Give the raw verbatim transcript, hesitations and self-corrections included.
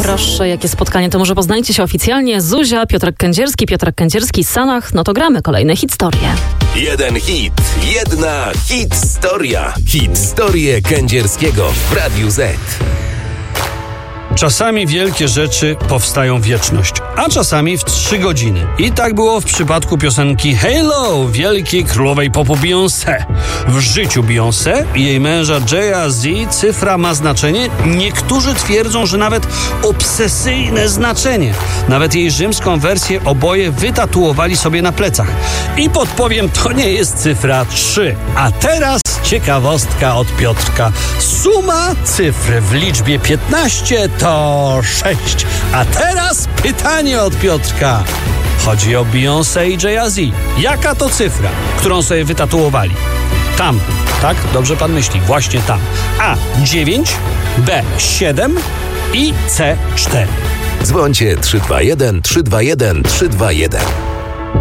Proszę, jakie spotkanie, to może poznajcie się oficjalnie. Zuzia, Piotrek Kędzierski, Piotrek Kędzierski, Sanach. No to gramy kolejne historie. Jeden hit, jedna hitstoria. Hitstorie Kędzierskiego w Radiu Z. Czasami wielkie rzeczy powstają w wieczność, a czasami w trzy godziny. I tak było w przypadku piosenki Halo wielkiej królowej popu Beyoncé. W życiu Beyoncé i jej męża Jay-Z cyfra ma znaczenie. Niektórzy twierdzą, że nawet obsesyjne znaczenie. Nawet jej rzymską wersję oboje wytatuowali sobie na plecach. I podpowiem, to nie jest cyfra trzy. A teraz ciekawostka od Piotrka. Suma cyfr w liczbie piętnaście to sześć. A teraz pytanie od Piotrka. Chodzi o Beyoncé i Jay-Z. Jaka to cyfra, którą sobie wytatuowali? Tam, tak? Dobrze pan myśli. Właśnie tam. A dziewięć, B siedem i C cztery. Dzwońcie trzy dwa jeden, trzy dwa jeden, trzy dwa jeden.